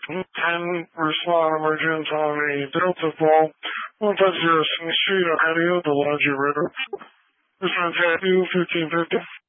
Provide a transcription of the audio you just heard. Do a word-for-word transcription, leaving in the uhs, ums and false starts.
ten respond emergence on a Delta Ball, one five zero Smith Street, Ohio, the Lodge River. Response at you, fifteen fifty.